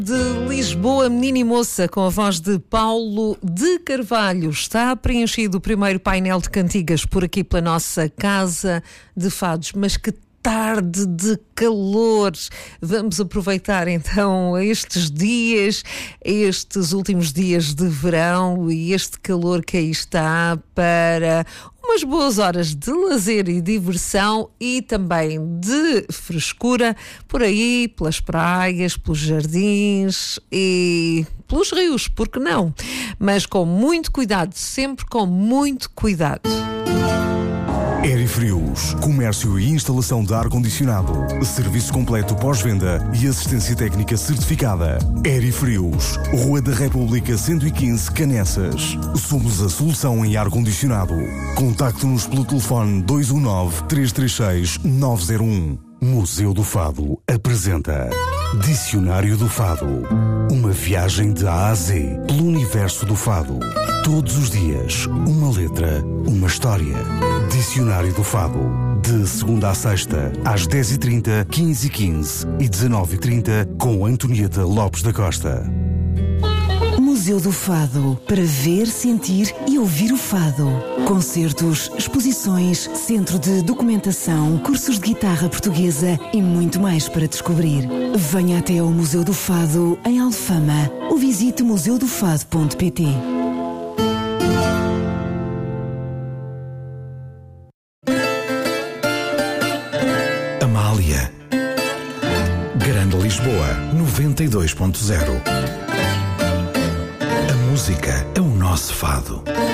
De Lisboa, Menina e Moça, com a voz de Paulo de Carvalho. Está preenchido o primeiro painel de cantigas por aqui pela nossa Casa de Fados. Mas que tarde de calor! Vamos aproveitar então estes dias, estes últimos dias de verão e este calor que aí está para umas boas horas de lazer e diversão e também de frescura por aí, pelas praias, pelos jardins e pelos rios, por que não? Mas com muito cuidado, sempre com muito cuidado. Aerifrios, comércio e instalação de ar-condicionado, serviço completo pós-venda e assistência técnica certificada. Aerifrios, Rua da República 115, Canessas. Somos a solução em ar-condicionado. Contacte-nos pelo telefone 219-336-901. Museu do Fado apresenta Dicionário do Fado. Uma viagem de A a Z pelo universo do fado. Todos os dias, uma letra, uma história. Dicionário do Fado. De segunda a sexta, às 10h30, 15h15 e 19h30, com Antonieta Lopes da Costa. Museu do Fado, para ver, sentir e ouvir o fado. Concertos, exposições, centro de documentação, cursos de guitarra portuguesa e muito mais para descobrir. Venha até ao Museu do Fado, em Alfama, ou visite museudofado.pt. Amália. Grande Lisboa, 92.0. A música é o nosso fado.